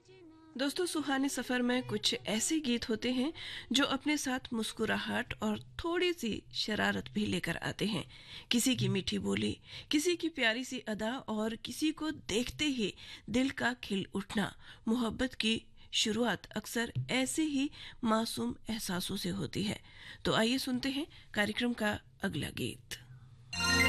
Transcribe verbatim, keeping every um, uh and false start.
दोस्तों, सुहाने सफर में कुछ ऐसे गीत होते हैं जो अपने साथ मुस्कुराहट और थोड़ी सी शरारत भी लेकर आते हैं। किसी की मीठी बोली, किसी की प्यारी सी अदा और किसी को देखते ही दिल का खिल उठना। मोहब्बत की शुरुआत अक्सर ऐसे ही मासूम एहसासों से होती है। तो आइए सुनते हैं कार्यक्रम का अगला गीत।